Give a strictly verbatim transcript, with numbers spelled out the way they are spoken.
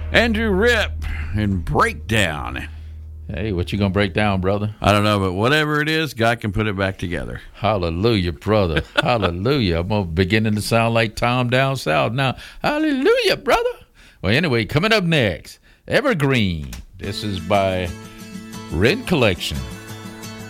Andrew Rip and Breakdown. Hey, what you gonna break down, brother? I don't know, but whatever it is, God can put it back together. Hallelujah, brother. Hallelujah. I'm beginning to sound like Tom down south now. Hallelujah, brother. Well, anyway, coming up next, Evergreen. This is by Red Collection.